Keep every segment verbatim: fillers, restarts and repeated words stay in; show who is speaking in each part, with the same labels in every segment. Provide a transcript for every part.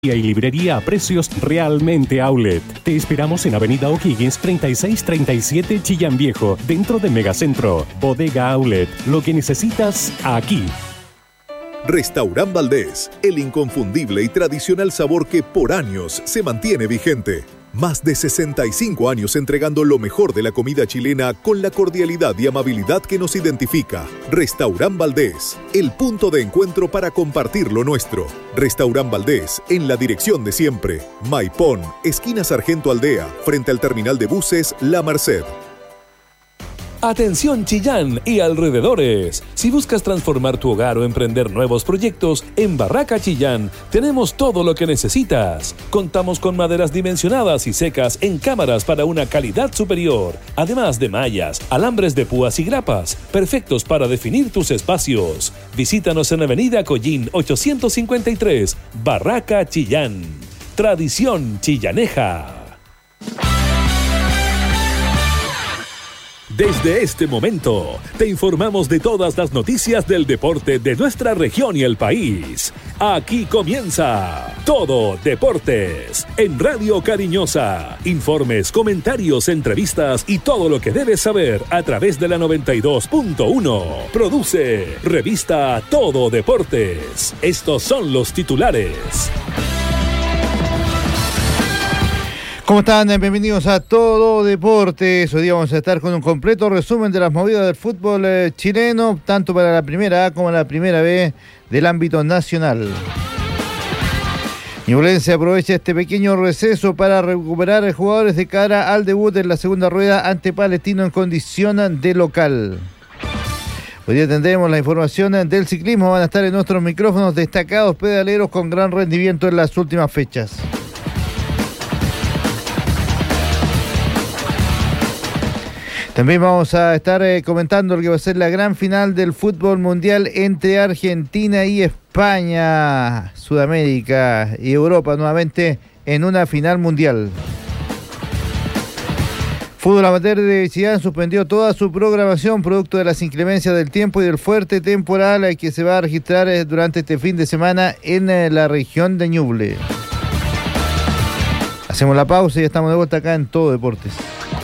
Speaker 1: y librería a precios realmente outlet. Te esperamos en Avenida O'Higgins treinta y seis treinta y siete Chillán Viejo, dentro de Megacentro. Bodega Outlet, lo que necesitas aquí.
Speaker 2: Restaurant Valdés, el inconfundible y tradicional sabor que por años se mantiene vigente. Más de sesenta y cinco años entregando lo mejor de la comida chilena con la cordialidad y amabilidad que nos identifica. Restaurant Valdés, el punto de encuentro para compartir lo nuestro. Restaurant Valdés, en la dirección de siempre. Maipón, esquina Sargento Aldea, frente al terminal de buses La Merced.
Speaker 3: Atención Chillán y alrededores. Si buscas transformar tu hogar o emprender nuevos proyectos, en Barraca Chillán tenemos todo lo que necesitas. Contamos con maderas dimensionadas y secas en cámaras para una calidad superior, además de mallas, alambres de púas y grapas, perfectos para definir tus espacios. Visítanos en Avenida Collín ochocientos cincuenta y tres, Barraca Chillán. Tradición chillaneja. Desde este momento, te informamos de todas las noticias del deporte de nuestra región y el país. Aquí comienza Todo Deportes en Radio Cariñosa. Informes, comentarios, entrevistas y todo lo que debes saber a través de la noventa y dos punto uno. Produce Revista Todo Deportes. Estos son los titulares.
Speaker 4: ¿Cómo están? Bienvenidos a Todo Deportes. Hoy día vamos a estar con un completo resumen de las movidas del fútbol eh, chileno, tanto para la primera A como la primera B del ámbito nacional. Ñublense aprovecha este pequeño receso para recuperar jugadores de cara al debut en la segunda rueda ante Palestino en condición de local. Hoy día tendremos la información del ciclismo. Van a estar en nuestros micrófonos destacados pedaleros con gran rendimiento en las últimas fechas. También vamos a estar eh, comentando lo que va a ser la gran final del fútbol mundial entre Argentina y España, Sudamérica y Europa nuevamente en una final mundial. Fútbol Amateur de Chillán suspendió toda su programación producto de las inclemencias del tiempo y del fuerte temporal que se va a registrar eh, durante este fin de semana en eh, la región de Ñuble. Hacemos la pausa y estamos de vuelta acá en Todo Deportes.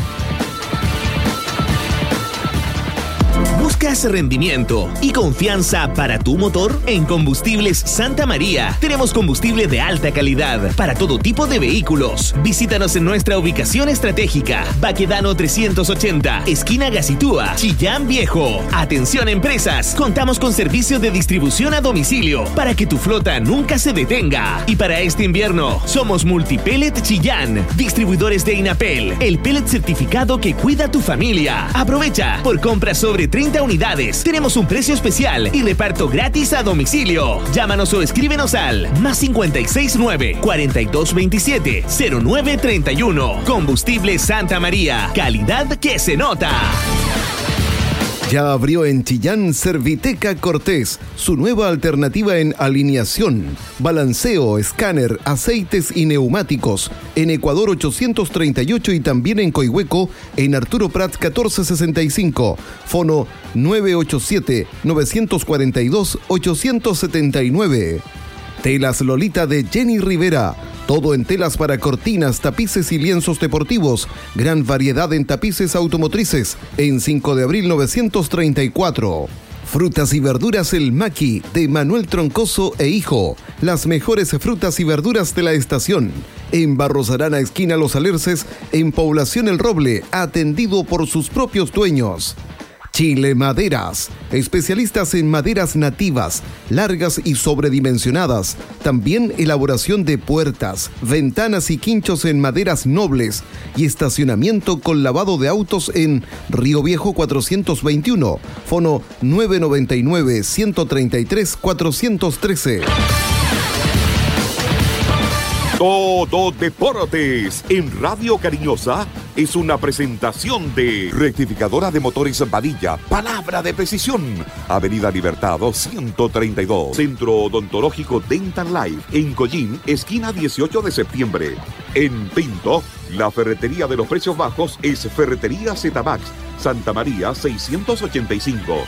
Speaker 5: ¿Buscas rendimiento y confianza para tu motor? En Combustibles Santa María tenemos combustible de alta calidad para todo tipo de vehículos. Visítanos en nuestra ubicación estratégica, Baquedano trescientos ochenta, esquina Gacitúa, Chillán Viejo. Atención empresas, contamos con servicio de distribución a domicilio para que tu flota nunca se detenga. Y para este invierno, somos Multipellet Chillán, distribuidores de Inapel, el pellet certificado que cuida tu familia. Aprovecha, por compra sobre treinta unidades, tenemos un precio especial y reparto gratis a domicilio. Llámanos o escríbenos al más cincuenta y seis nueve, cuarenta y dos veintisiete, cero nueve treinta y uno. Combustible Santa María, calidad que se nota.
Speaker 6: Ya abrió en Chillán Serviteca Cortés, su nueva alternativa en alineación, balanceo, escáner, aceites y neumáticos. En Ecuador ochocientos treinta y ocho y también en Coihueco, en Arturo Prat catorce sesenta y cinco. Fono nueve ocho siete, nueve cuatro dos, ocho siete nueve. Telas Lolita de Jenny Rivera. Todo en telas para cortinas, tapices y lienzos deportivos. Gran variedad en tapices automotrices. En cinco de abril novecientos treinta y cuatro. Frutas y verduras El Maqui, de Manuel Troncoso e Hijo. Las mejores frutas y verduras de la estación. En Barros Arana, esquina Los Alerces, en Población El Roble, atendido por sus propios dueños. Chile Maderas, especialistas en maderas nativas, largas y sobredimensionadas. También elaboración de puertas, ventanas y quinchos en maderas nobles y estacionamiento con lavado de autos en Río Viejo cuatrocientos veintiuno, fono nueve noventa y nueve, ciento treinta y tres, cuatrocientos trece.
Speaker 7: Todo Deportes en Radio Cariñosa es una presentación de Rectificadora de Motores Padilla, palabra de precisión. Avenida Libertad ciento treinta y dos, Centro Odontológico Dental Life, en Collín, esquina dieciocho de septiembre. En Pinto, la ferretería de los precios bajos es Ferretería Zetabax, Santa María seiscientos ochenta y cinco.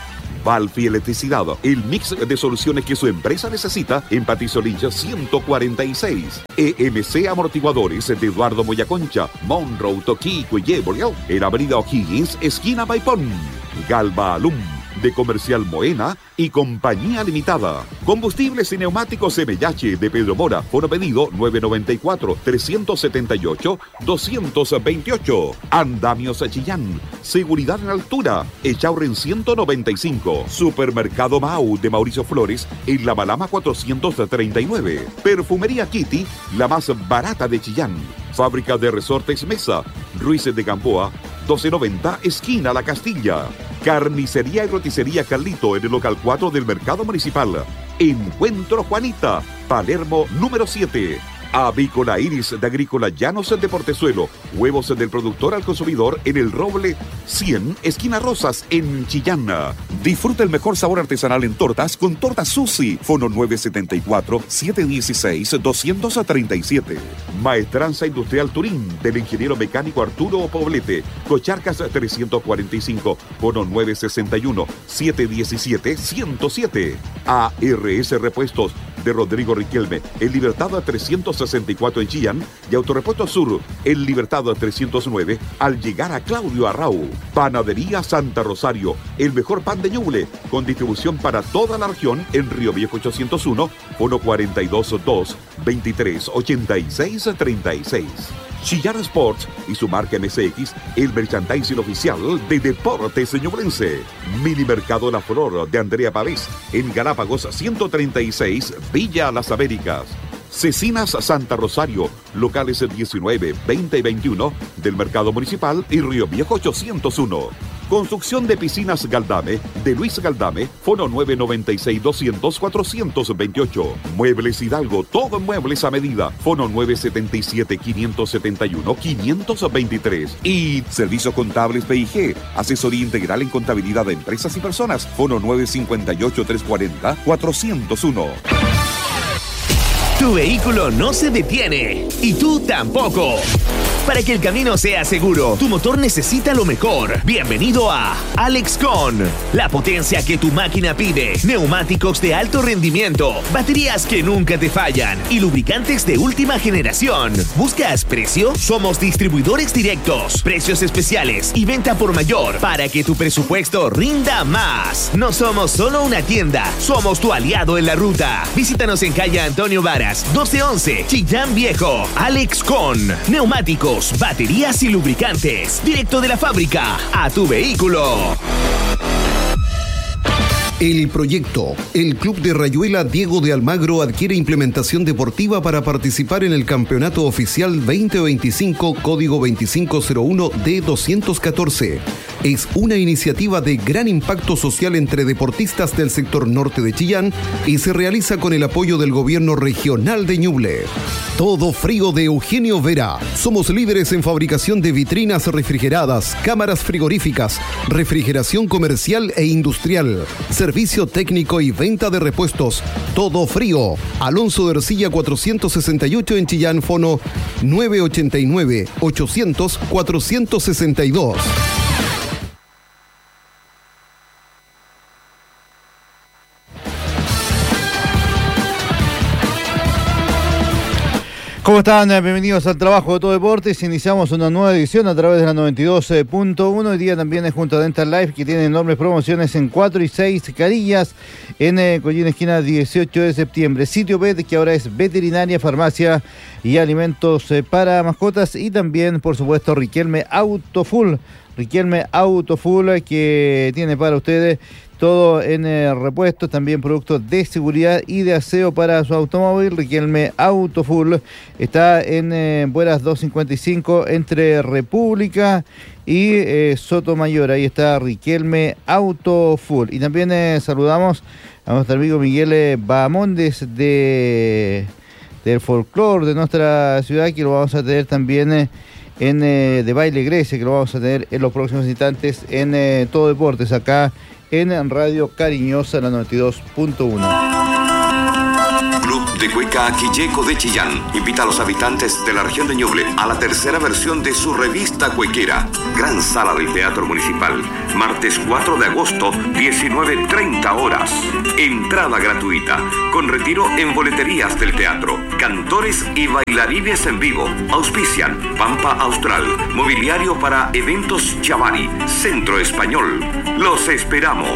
Speaker 7: Valfi Electricidad, el mix de soluciones que su empresa necesita en Patricio Lynch ciento cuarenta y seis. E M C Amortiguadores de Eduardo Moyaconcha, Monroe, Toquico y Yebriel, en Avenida O'Higgins, esquina Maipón. Galva Alum, de Comercial Moena y Compañía Limitada. Combustibles y neumáticos M H de Pedro Mora. Fono pedido nueve nueve cuatro, tres siete ocho, dos dos ocho. Andamios Chillán. Seguridad en altura. Echaurren ciento noventa y cinco. Supermercado Mau de Mauricio Flores en La Malama cuatrocientos treinta y nueve. Perfumería Kitty, la más barata de Chillán. Fábrica de Resortes Mesa. Ruiz de Gamboa, doce noventa, esquina La Castilla. Carnicería y roticería Carlito en el local cuatro del Mercado Municipal. Encuentro Juanita, Palermo número siete. Avícola Iris de Agrícola Llanos de Portezuelo. Huevos del productor al consumidor en el Roble cien, esquina Rosas, en Chillán. Disfruta el mejor sabor artesanal en tortas con Tortas Susi. Fono nueve siete cuatro, siete uno seis, dos tres siete. Maestranza Industrial Turín del ingeniero mecánico Arturo Poblete. Cocharcas trescientos cuarenta y cinco. Fono nueve seis uno, siete uno siete, cero siete. A R S Repuestos de Rodrigo Riquelme, en Libertad trescientos sesenta y cuatro en Chillán, y Autorepuesto Sur, en Libertad trescientos nueve, al llegar a Claudio Arrau. Panadería Santa Rosario, el mejor pan de Ñuble, con distribución para toda la región en Río Viejo ochocientos uno, uno cuatro dos dos, veintitrés ochenta y seis treinta y seis. Chillán Sports y su marca M C X, el merchandising oficial de Deportes Ñublense. Mini Mercado La Flor de Andrea Pavés, en Galápagos ciento treinta y seis, Villa Las Américas. Cecinas Santa Rosario, locales diecinueve, veinte y veintiuno del Mercado Municipal y Río Viejo ochocientos uno. Construcción de piscinas Galdame, de Luis Galdame, fono nueve nueve seis, doscientos, cuatrocientos veintiocho. Muebles Hidalgo, todo en muebles a medida, fono nueve siete siete, cinco siete uno, cinco dos tres. Y Servicios Contables P I G, asesoría integral en contabilidad de empresas y personas, fono nueve cinco ocho, tres cuatro cero, cuatro cero uno.
Speaker 5: Tu vehículo no se detiene y tú tampoco. Para que el camino sea seguro, tu motor necesita lo mejor. Bienvenido a Alexcon, la potencia que tu máquina pide. Neumáticos de alto rendimiento, baterías que nunca te fallan y lubricantes de última generación. ¿Buscas precio? Somos distribuidores directos, precios especiales y venta por mayor para que tu presupuesto rinda más. No somos solo una tienda, somos tu aliado en la ruta. Visítanos en calle Antonio Varas, doce once, Chillán Viejo. Alexcon, neumáticos, baterías y lubricantes, directo de la fábrica a tu vehículo.
Speaker 6: El proyecto. El Club de Rayuela Diego de Almagro adquiere implementación deportiva para participar en el Campeonato Oficial veinte veinticinco, código veinticinco cero uno D doscientos catorce. Es una iniciativa de gran impacto social entre deportistas del sector norte de Chillán y se realiza con el apoyo del gobierno regional de Ñuble. Todo Frío de Eugenio Vera. Somos líderes en fabricación de vitrinas refrigeradas, cámaras frigoríficas, refrigeración comercial e industrial, servicio técnico y venta de repuestos. Todo Frío. Alonso de Ercilla cuatrocientos sesenta y ocho en Chillán, fono nueve ocho nueve, ochocientos, cuatrocientos sesenta y dos.
Speaker 4: ¿Cómo están? Bienvenidos al Trabajo de Todo Deportes. Iniciamos una nueva edición a través de la noventa y dos punto uno. Hoy día también es junto a Dental Life, que tiene enormes promociones en cuatro y seis Carillas, en eh, Collín Esquina dieciocho de septiembre. Sitio Vet, que ahora es veterinaria, farmacia y alimentos eh, para mascotas. Y también, por supuesto, Riquelme Auto Full. Riquelme Auto Full, que tiene para ustedes todo en eh, repuestos, también productos de seguridad y de aseo para su automóvil. Riquelme Auto Full está en eh, Bueras doscientos cincuenta y cinco entre República y eh, Sotomayor. Ahí está Riquelme Auto Full. Y también eh, saludamos a nuestro amigo Miguel eh, Bahamondes de, del folclore de nuestra ciudad, que lo vamos a tener también eh, en eh, de Baile Grecia, que lo vamos a tener en los próximos instantes en eh, Todo Deportes, acá en Radio Cariñosa, la noventa y dos punto uno.
Speaker 8: Club de Cueca Quilleco de Chillán invita a los habitantes de la región de Ñuble a la tercera versión de su revista cuequera. Gran Sala del Teatro Municipal, martes cuatro de agosto, diecinueve treinta horas. Entrada gratuita, con retiro en boleterías del teatro. Cantores y bailarines en vivo. Auspician Pampa Austral, Mobiliario para Eventos Chavari, Centro Español. Los esperamos.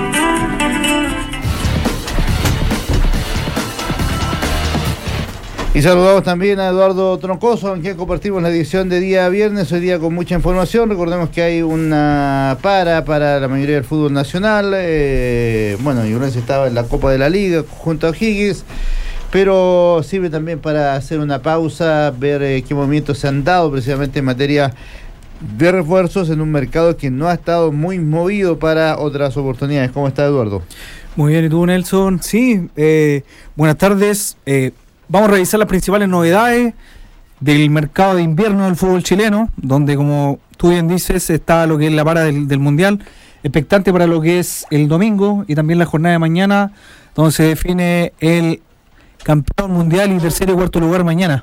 Speaker 4: Y saludamos también a Eduardo Troncoso, con quien compartimos la edición de día viernes, hoy día con mucha información. Recordemos que hay una para para la mayoría del fútbol nacional. Eh, bueno, Ñublense estaba en la Copa de la Liga junto a O'Higgins, pero sirve también para hacer una pausa, ver eh, qué movimientos se han dado precisamente en materia de refuerzos en un mercado que no ha estado muy movido para otras oportunidades. ¿Cómo está, Eduardo?
Speaker 9: Muy bien, ¿y tú, Nelson? Sí, eh, buenas tardes. Eh, Vamos a revisar las principales novedades del mercado de invierno del fútbol chileno, donde, como tú bien dices, está lo que es la para del, del Mundial, expectante para lo que es el domingo y también la jornada de mañana, donde se define el campeón mundial y tercer y cuarto lugar mañana.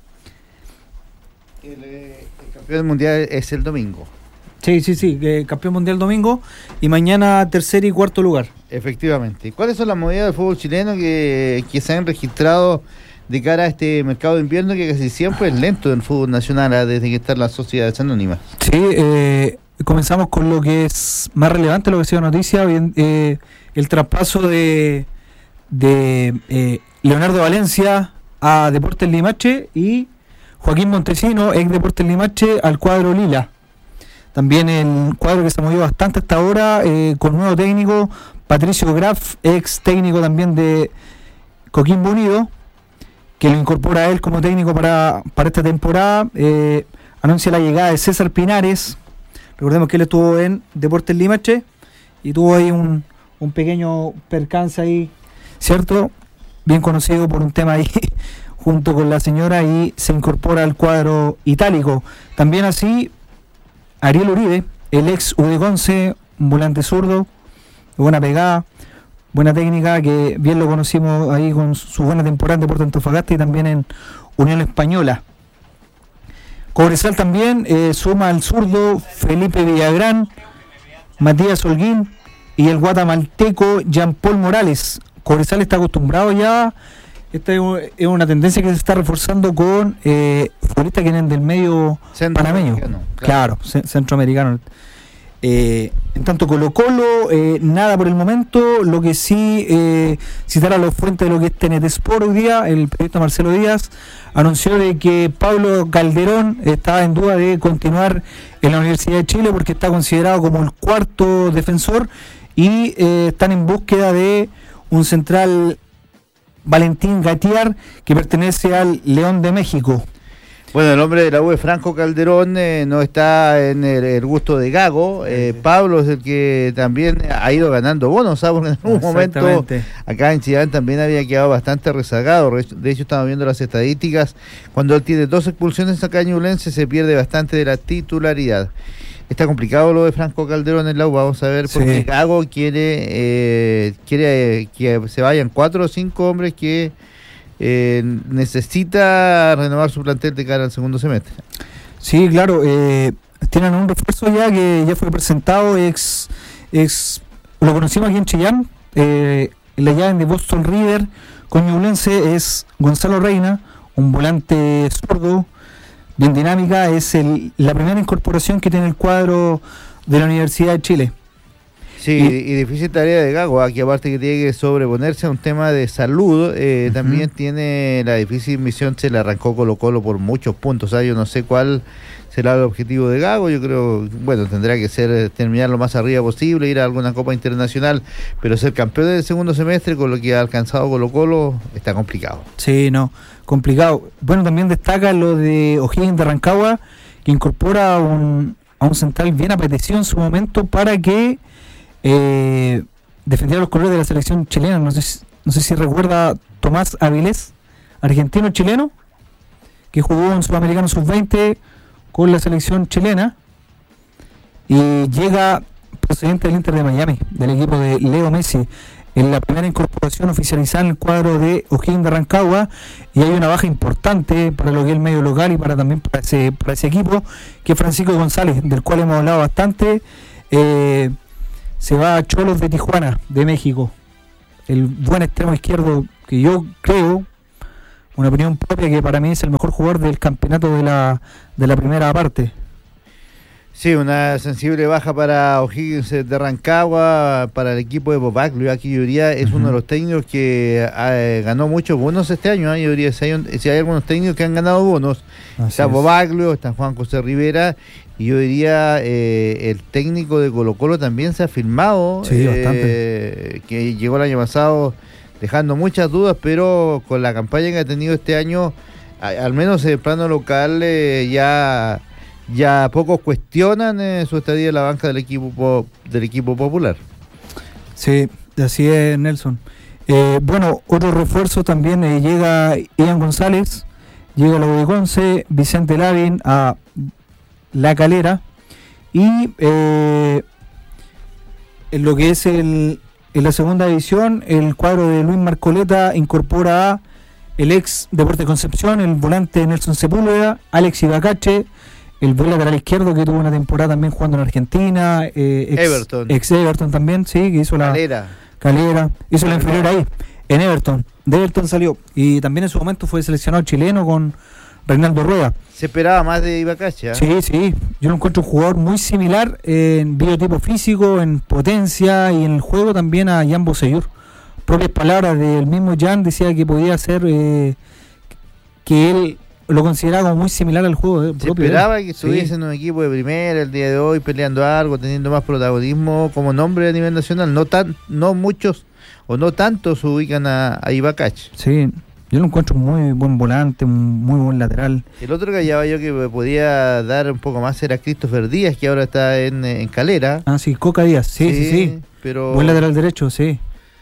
Speaker 4: El, eh, el campeón mundial es el domingo.
Speaker 9: Sí, sí, sí, eh, campeón mundial domingo y mañana tercer y cuarto lugar.
Speaker 4: Efectivamente. ¿Cuáles son las movidas del fútbol chileno que, que se han registrado de cara a este mercado de invierno que casi siempre es lento en el fútbol nacional desde que están las sociedades anónimas?
Speaker 9: Sí, eh, comenzamos con lo que es más relevante, lo que ha sido noticia, bien, eh, el traspaso de, de eh, Leonardo Valencia a Deportes Limache y Joaquín Montesino, ex Deportes Limache, al cuadro Lila. También el cuadro que se ha movido bastante hasta ahora, eh, con nuevo técnico, Patricio Graf, ex técnico también de Coquimbo Unido, que lo incorpora a él como técnico para, para esta temporada. Eh, anuncia la llegada de César Pinares. Recordemos que él estuvo en Deportes Limache y tuvo ahí un, un pequeño percance ahí, ¿cierto? Bien conocido por un tema ahí junto con la señora, y se incorpora al cuadro itálico. También así Ariel Uribe, el ex Udeconce, un volante zurdo, de buena pegada, buena técnica, que bien lo conocimos ahí con su buena temporada en Deportes Antofagasta y también en Unión Española. Cobresal también eh, suma al zurdo Felipe Villagrán, Matías Holguín y el guatemalteco Jean-Paul Morales. Cobresal está acostumbrado ya, esta es una tendencia que se está reforzando con eh, futbolistas que vienen del medio panameño, claro, claro, centroamericano. Eh, en tanto Colo Colo, eh, nada por el momento. Lo que sí, eh, citar a los fuentes de lo que es T N T Sport hoy día, el periodista Marcelo Díaz anunció de que Pablo Calderón estaba en duda de continuar en la Universidad de Chile porque está considerado como el cuarto defensor y eh, están en búsqueda de un central, Valentín Gatiar, que pertenece al León de México.
Speaker 4: Bueno, el hombre de la U, Franco Calderón, eh, no está en el, el gusto de Gago. Eh, Pablo es el que también ha ido ganando bonos, ¿sabes? Porque en algún momento acá en Chillán también había quedado bastante rezagado. De hecho, estamos viendo las estadísticas. Cuando él tiene dos expulsiones acá en Ñublense, se pierde bastante de la titularidad. Está complicado lo de Franco Calderón en la U. Vamos a ver, porque sí. Gago quiere, eh, quiere que se vayan cuatro o cinco hombres que Eh, necesita renovar su plantel de cara al segundo semestre.
Speaker 9: Sí, claro, eh, tienen un refuerzo ya que ya fue presentado, ex, ex lo conocimos aquí en Chillán, eh, la llave de Boston River con Ñublense, es Gonzalo Reina, un volante zurdo, bien dinámica, es el, la primera incorporación que tiene el cuadro de la Universidad de Chile.
Speaker 4: Sí, y, y difícil tarea de Gago, aquí aparte que tiene que sobreponerse a un tema de salud, eh, uh-huh. también tiene la difícil misión, se le arrancó Colo Colo por muchos puntos, ¿sabes? Yo no sé cuál será el objetivo de Gago, yo creo, bueno, tendrá que ser terminar lo más arriba posible, ir a alguna Copa Internacional, pero ser campeón del segundo semestre con lo que ha alcanzado Colo Colo está complicado.
Speaker 9: Sí, no, complicado. Bueno, también destaca lo de O'Higgins de Rancagua, que incorpora un, a un central bien apetecido en su momento para que Eh, defendía los colores de la selección chilena. No sé, no sé si recuerda Tomás Avilés, argentino-chileno, que jugó en Sudamericano sub veinte con la selección chilena y llega procedente del Inter de Miami, del equipo de Leo Messi. en la primera incorporación oficializada en el cuadro de O'Higgins de Rancagua, y hay una baja importante para lo que es el medio local y para también para ese, para ese equipo, que es Francisco González, del cual hemos hablado bastante. Eh, se va a Cholos de Tijuana, de México, el buen extremo izquierdo, que yo creo, una opinión propia, que para mí es el mejor jugador del campeonato de la, de la primera parte.
Speaker 4: Sí, una sensible baja para O'Higgins de Rancagua, para el equipo de Bobaglio. Aquí yo diría es uh-huh. uno de los técnicos que eh, ganó muchos bonos este año. ¿eh? Yo diría si hay, un, si hay algunos técnicos que han ganado bonos, Así está es. Bobaglio, está Juan José Rivera, y yo diría eh, el técnico de Colo Colo también se ha firmado,
Speaker 9: sí,
Speaker 4: eh,
Speaker 9: bastante.
Speaker 4: que llegó el año pasado dejando muchas dudas, pero con la campaña que ha tenido este año, a, al menos en el plano local, eh, ya... Ya pocos cuestionan eh, su estadía en la banca del equipo po- del equipo popular.
Speaker 9: Sí, así es, Nelson. Eh, bueno, otro refuerzo también eh, llega Ian González, llega a la U de Conce, Vicente Lavín a La Calera, y eh, en lo que es el en la segunda división, el cuadro de Luis Marcoleta incorpora a el ex Deportes Concepción, el volante Nelson Sepúlveda, Alex Ibacache, el buen lateral izquierdo que tuvo una temporada también jugando en Argentina, eh, ex,
Speaker 4: Everton.
Speaker 9: ex Everton también, sí, que hizo la
Speaker 4: Calera,
Speaker 9: Calera hizo la inferior ahí, en Everton, de Everton salió, y también en su momento fue seleccionado chileno con Reinaldo Rueda.
Speaker 4: Se esperaba más de Ibacache, ¿eh?
Speaker 9: Sí, sí, yo lo encuentro un jugador muy similar en biotipo físico, en potencia y en el juego también a Jan Bosellur. Propias palabras del mismo Jan, decía que podía ser, eh, que él lo consideraba como muy similar al juego de,
Speaker 4: Se
Speaker 9: propio.
Speaker 4: esperaba que estuviese
Speaker 9: sí.
Speaker 4: en un equipo de primera el día de hoy, peleando algo, teniendo más protagonismo como nombre a nivel nacional. No tan, no muchos o no tantos se ubican a, a Ibacache.
Speaker 9: Sí, yo lo encuentro un muy buen volante, un muy buen lateral.
Speaker 4: El otro que hallaba yo que podía dar un poco más era Christopher Díaz, que ahora está en, en Calera.
Speaker 9: Ah, sí, Coca Díaz, sí, sí, sí. sí.
Speaker 4: Pero,
Speaker 9: buen lateral derecho, sí.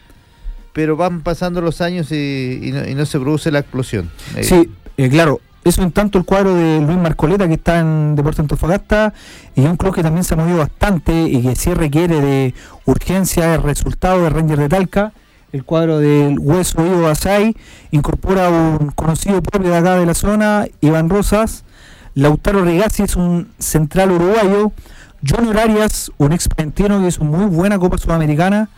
Speaker 4: Pero van pasando los años y, y, no, y no se produce la explosión.
Speaker 9: Sí, eh, claro. Eso en tanto el cuadro de Luis Marcoleta, que está en Deportes Antofagasta, y un club que también se ha movido bastante y que sí requiere de urgencia el resultado de Rangers de Talca. El cuadro del Hueso Ivo Basay incorpora un conocido propio de acá de la zona, Iván Rosas. Lautaro Rigazzi es un central uruguayo. Junior Arias, un ex palentino que hizo muy buena Copa Sudamericana.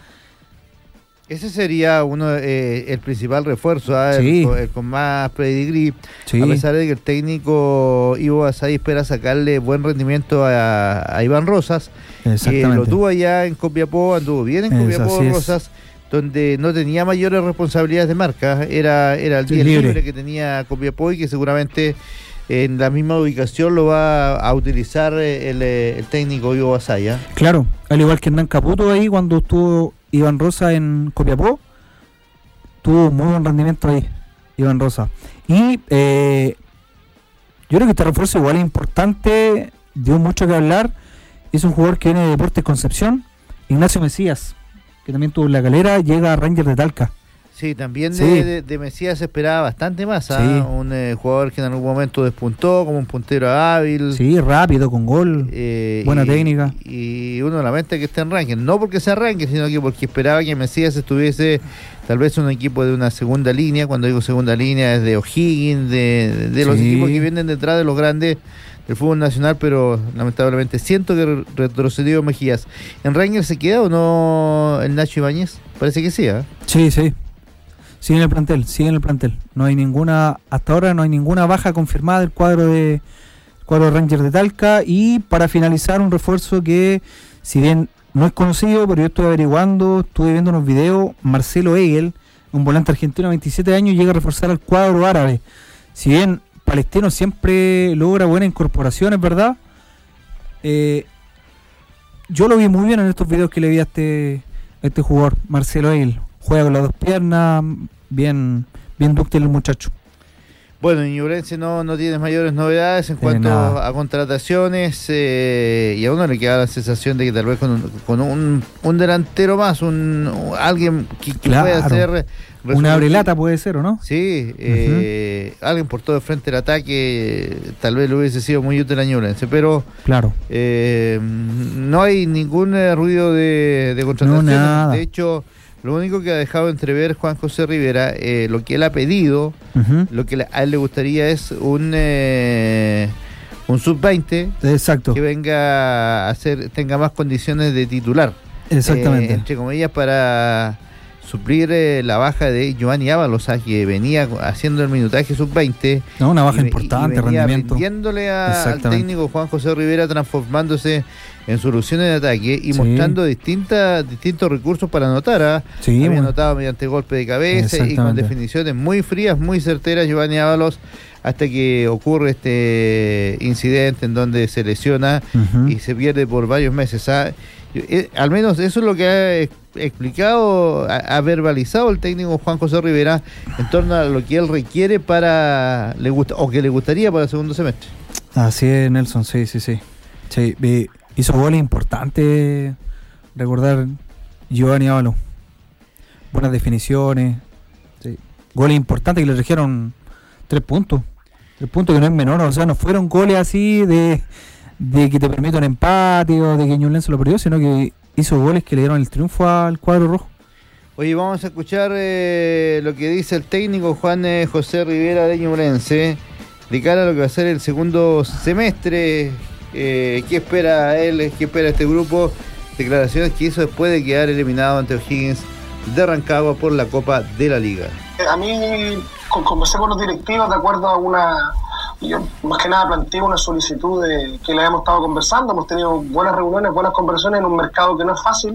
Speaker 4: Ese sería uno eh, el principal refuerzo, ¿eh?
Speaker 9: Sí.
Speaker 4: el, el con más pedigree,
Speaker 9: sí.
Speaker 4: A pesar de que el técnico Ivo Basay espera sacarle buen rendimiento a, a Iván Rosas, que lo tuvo allá en Copiapó, anduvo bien en Copiapó Rosas, donde no tenía mayores responsabilidades de marca, era, era el día libre. libre que tenía Copiapó y que seguramente en la misma ubicación lo va a utilizar el, el técnico Ivo Basay. ¿eh?
Speaker 9: Claro, al igual que Hernán Caputo ahí cuando estuvo Iván Rosa en Copiapó, tuvo muy buen rendimiento ahí, Iván Rosa. Y eh, yo creo que este refuerzo igual es importante, dio mucho que hablar. Es un jugador que viene de Deportes Concepción, Ignacio Mesías, que también tuvo en La Calera, llega a Rangers de Talca.
Speaker 4: Sí, también
Speaker 9: sí.
Speaker 4: De, de, de Mesías se esperaba bastante más, ¿eh? sí. un eh, jugador que en algún momento despuntó como un puntero hábil.
Speaker 9: Sí, rápido, con gol, eh, buena
Speaker 4: y,
Speaker 9: técnica.
Speaker 4: Y uno lamenta que esté en ranking, no porque se arranque, sino que porque esperaba que Mesías estuviese tal vez un equipo de una segunda línea. Cuando digo segunda línea es de O'Higgins, de, de, de los sí. equipos que vienen detrás de los grandes del fútbol nacional, pero lamentablemente siento que retrocedió Mejías. ¿En Rangers se queda o no el Nacho Ibáñez? Parece que sí, ¿eh?
Speaker 9: Sí, sí. Sigue en el plantel, sigue en el plantel. No hay ninguna, hasta ahora no hay ninguna baja confirmada del cuadro de cuadro de Rangers de Talca. Y para finalizar, un refuerzo que, si bien no es conocido, pero yo estoy averiguando, estuve viendo unos videos, Marcelo Egel, un volante argentino de veintisiete años, llega a reforzar al cuadro árabe. Si bien Palestino siempre logra buenas incorporaciones, ¿verdad? Eh, yo lo vi muy bien en estos videos que le vi a este, a este jugador, Marcelo Egel. Juega con las dos piernas, bien bien dúctil el muchacho.
Speaker 4: Bueno, Ñublense no, no tiene mayores novedades en cuanto nada. a contrataciones, eh, y a uno le queda la sensación de que tal vez con un, con un, un delantero más, un, un alguien que, que
Speaker 9: claro.
Speaker 4: pueda hacer...
Speaker 9: Una abrelata puede ser, ¿o no?
Speaker 4: Sí, eh, uh-huh. alguien por todo el frente del ataque, tal vez le hubiese sido muy útil a Ñublense, pero
Speaker 9: claro.
Speaker 4: eh, no hay ningún eh, ruido de, de contratación.
Speaker 9: No, nada.
Speaker 4: De hecho, Lo único que ha dejado entrever Juan José Rivera, eh, lo que él ha pedido, uh-huh. lo que a él le gustaría es un eh, un sub veinte.
Speaker 9: Exacto.
Speaker 4: Que venga a hacer, tenga más condiciones de titular.
Speaker 9: Exactamente.
Speaker 4: Eh, entre comillas, para suplir eh, la baja de Giovanni Ábalos, que venía haciendo el minutaje sub veinte.
Speaker 9: No, una baja
Speaker 4: y,
Speaker 9: importante,
Speaker 4: y venía
Speaker 9: rendimiento.
Speaker 4: Vendiéndole al técnico Juan José Rivera, transformándose en soluciones de ataque y sí. mostrando distintas distintos recursos para anotar. ¿eh?
Speaker 9: Sí,
Speaker 4: Había
Speaker 9: bueno.
Speaker 4: anotado mediante golpe de cabeza y con definiciones muy frías, muy certeras Giovanni Ábalos, hasta que ocurre este incidente en donde se lesiona uh-huh. y se pierde por varios meses. ¿eh? Eh, al menos eso es lo que ha explicado, ha, ha verbalizado el técnico Juan José Rivera en torno a lo que él requiere para, le gusta o que le gustaría para el segundo semestre.
Speaker 9: Así es, Nelson, sí, sí, sí. sí eh, hizo goles importantes, recordar Giovanni Ábalos. Buenas definiciones, sí. goles importantes que le trajeron tres puntos. Tres puntos que no es menor, o sea, no fueron goles así de... de que te permita un empate o de que Ñublense lo perdió, sino que hizo goles que le dieron el triunfo al cuadro rojo.
Speaker 4: Oye, vamos a escuchar eh, lo que dice el técnico Juan eh, José Rivera de Ñublense de cara a lo que va a ser el segundo semestre. Eh, ¿Qué espera él? ¿Qué espera este grupo? Declaraciones que hizo después de quedar eliminado ante O'Higgins de Rancagua por la Copa de la Liga.
Speaker 10: A mí, conversé con los directivos de acuerdo a una... Yo más que nada planteo una solicitud de, que le hemos estado conversando, hemos tenido buenas reuniones, buenas conversaciones en un mercado que no es fácil.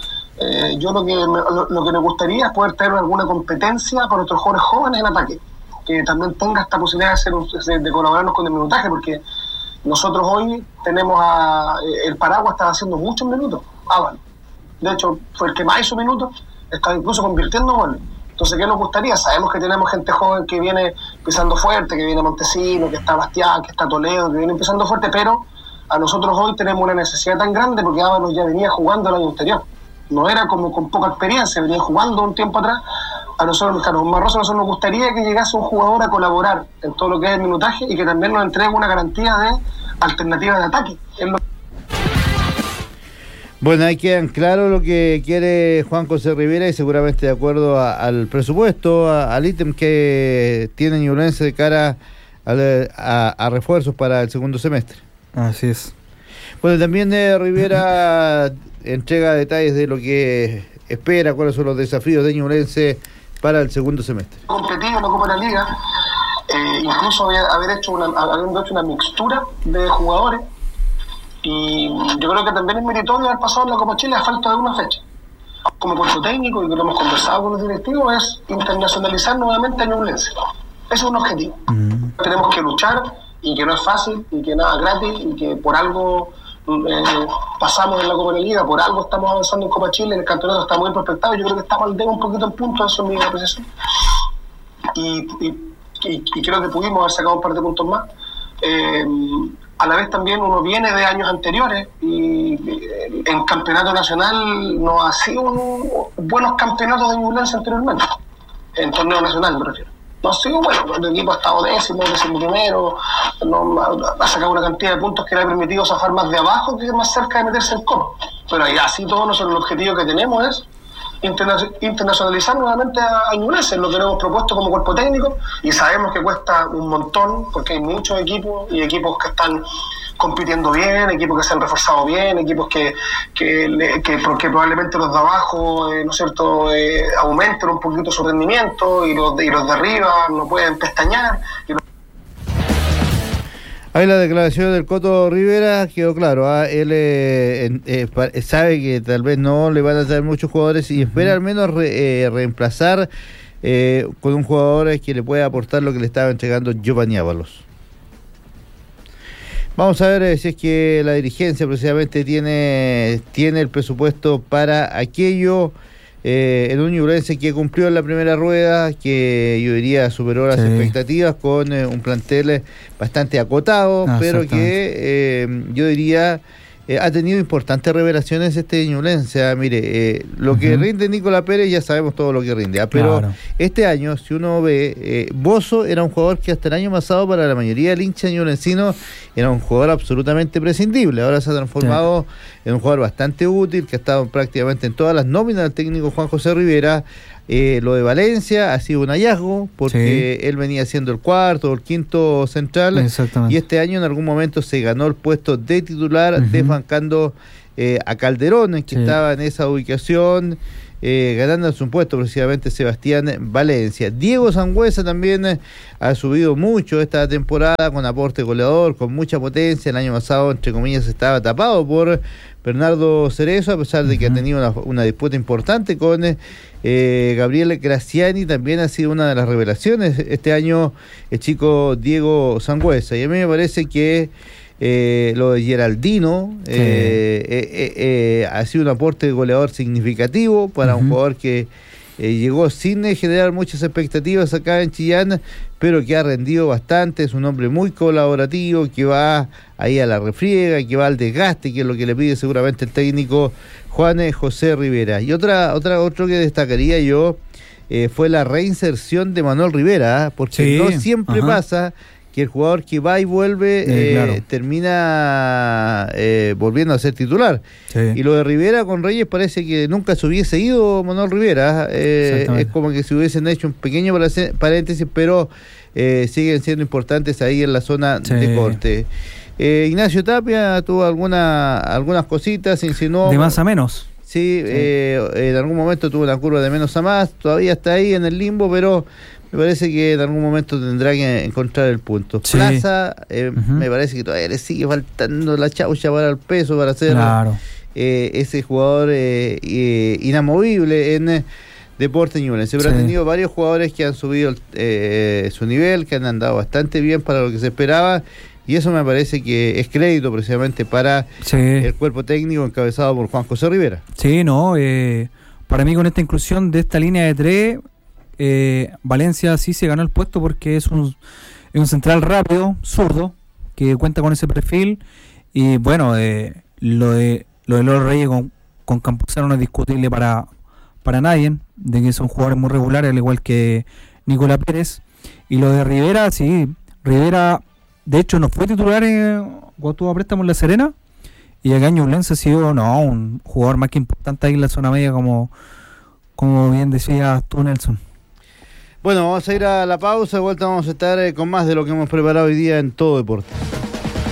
Speaker 10: Eh, yo lo que, me, lo, lo que me gustaría es poder tener alguna competencia para nuestros jóvenes jóvenes en ataque, que también tenga esta posibilidad de, hacer un, de colaborarnos con el minutaje, porque nosotros hoy tenemos a... El Paraguas está haciendo muchos minutos, Ábalos. De hecho, fue el que más hizo minutos, está incluso convirtiendo goles. Entonces, ¿qué nos gustaría? Sabemos que tenemos gente joven que viene pisando fuerte, que viene Montesino, que está Bastián, que está Toledo, que viene pisando fuerte, pero a nosotros hoy tenemos una necesidad tan grande porque Ábalos ya venía jugando el año anterior. No era como con poca experiencia, venía jugando un tiempo atrás. A nosotros, mexicanos Marrosa, a nosotros nos gustaría que llegase un jugador a colaborar en todo lo que es el minutaje y que también nos entregue una garantía de alternativas de ataque. Es lo...
Speaker 4: Bueno, ahí quedan claro lo que quiere Juan José Rivera y seguramente de acuerdo a, al presupuesto, a, al ítem que tiene Ñublense de cara a, a, a refuerzos para el segundo semestre.
Speaker 9: Así es.
Speaker 4: Bueno, también eh, Rivera entrega detalles de lo que espera, cuáles son los desafíos de Ñublense para el segundo semestre.
Speaker 10: Competido en la Copa de la Liga, eh, incluso haber hecho una, habiendo hecho una mixtura de jugadores. Y yo creo que también es meritorio haber pasado en la Copa Chile a falta de una fecha. Como cuerpo técnico, y que lo hemos conversado con los directivos, es internacionalizar nuevamente a Ñublense. Ese es un objetivo. Mm. Tenemos que luchar, y que no es fácil, y que nada es gratis, y que por algo eh, pasamos en la Copa de la Liga, por algo estamos avanzando en Copa Chile, el campeonato está muy prospectado, yo creo que estamos al dedo un poquito en punto, eso es mi apreciación. Y, y, y, y creo que pudimos haber sacado un par de puntos más. Eh, a la vez también uno viene de años anteriores y en campeonato nacional no ha sido un, buenos campeonatos de Ñublense anteriormente, en torneo nacional me refiero. No ha sido bueno, el equipo ha estado décimo, décimo primero, no, ha sacado una cantidad de puntos que le ha permitido zafar más de abajo que más cerca de meterse en Copa. Pero ahí así todo nosotros el objetivo que tenemos es interna- internacionalizar nuevamente a, a Ñublense, es lo que nos hemos propuesto como cuerpo técnico, y sabemos que cuesta un montón porque hay muchos equipos y equipos que están compitiendo bien, equipos que se han reforzado bien, equipos que que, que, que probablemente los de abajo, eh, ¿no es cierto?, eh, aumenten un poquito su rendimiento y los de, y los de arriba no pueden pestañear. Y los...
Speaker 4: Ahí la declaración del Coto Rivera quedó claro, ¿eh? Él eh, eh, sabe que tal vez no le van a dar muchos jugadores y espera al menos re, eh, reemplazar eh, con un jugador que le pueda aportar lo que le estaba entregando Giovanni Ábalos. Vamos a ver eh, si es que la dirigencia precisamente tiene, tiene el presupuesto para aquello. Eh, en un Ñublense que cumplió en la primera rueda, que yo diría superó las sí. expectativas con eh, un plantel bastante acotado, ah, pero que eh, yo diría eh, ha tenido importantes revelaciones este Ñublense. ¿eh? Mire, eh, lo uh-huh. que rinde Nicolás Pérez ya sabemos todo lo que rinde, ¿eh? pero claro. este año, si uno ve, eh, Bozo era un jugador que hasta el año pasado para la mayoría del hincha ñublencino era un jugador absolutamente prescindible. Ahora se ha transformado sí. en un jugador bastante útil, que ha estado prácticamente en todas las nóminas del técnico Juan José Rivera. Eh, lo de Valencia ha sido un hallazgo porque sí. él venía siendo el cuarto o el quinto central y este año en algún momento se ganó el puesto de titular uh-huh. desbancando eh, a Calderón, que sí. estaba en esa ubicación, eh, ganándose un puesto precisamente Sebastián Valencia. Diego Sangüesa también eh, ha subido mucho esta temporada con aporte goleador, con mucha potencia. El año pasado, entre comillas, estaba tapado por Bernardo Cerezo, a pesar de uh-huh. que ha tenido una, una disputa importante con eh, Gabriel Graciani. También ha sido una de las revelaciones este año el chico Diego Sangüesa, y a mí me parece que eh, lo de Geraldino sí. eh, eh, eh, eh, ha sido un aporte goleador significativo para uh-huh. un jugador que eh, llegó sin generar muchas expectativas acá en Chillán, pero que ha rendido bastante. Es un hombre muy colaborativo, que va ahí a la refriega, que va al desgaste, que es lo que le pide seguramente el técnico Juan José Rivera. Y otra, otra, otro que destacaría yo eh, fue la reinserción de Manuel Rivera, ¿eh? porque sí, no siempre ajá. pasa que el jugador que va y vuelve eh, claro. termina eh, volviendo a ser titular. Sí. Y lo de Rivera con Reyes parece que nunca se hubiese ido Manuel Rivera. Eh, es como que se hubiesen hecho un pequeño paréntesis, pero eh, siguen siendo importantes ahí en la zona sí. de corte. Eh, Ignacio Tapia tuvo alguna, algunas cositas, insinuó...
Speaker 9: De más a menos.
Speaker 4: Sí, sí. Eh, en algún momento tuvo una curva de menos a más, todavía está ahí en el limbo, pero... me parece que en algún momento tendrá que encontrar el punto. Sí. Plaza, eh, uh-huh. me parece que todavía le sigue faltando la chaucha para el peso, para ser claro. eh, ese jugador eh, eh, inamovible en eh, Deportes Ñublense. Pero sí. ha tenido varios jugadores que han subido eh, su nivel, que han andado bastante bien para lo que se esperaba, y eso me parece que es crédito precisamente para sí. el cuerpo técnico encabezado por Juan José Rivera.
Speaker 9: Sí, no, eh, para mí con esta inclusión de esta línea de tres, Eh, Valencia sí se ganó el puesto porque es un, es un central rápido, zurdo, que cuenta con ese perfil. Y bueno, eh, lo de lo de Lolo Reyes con, con Campuzano no es discutible para, para nadie, de que son jugadores muy regulares, al igual que Nicolás Pérez. Y lo de Rivera, sí, Rivera de hecho no fue titular en, cuando tuvo préstamo en La Serena, y acá en Ñublense ha sido no, un jugador más que importante ahí en la zona media, como, como bien decías tú, Nelson.
Speaker 4: Bueno, vamos a ir a la pausa, de vuelta vamos a estar eh, con más de lo que hemos preparado hoy día en Todo Deportes.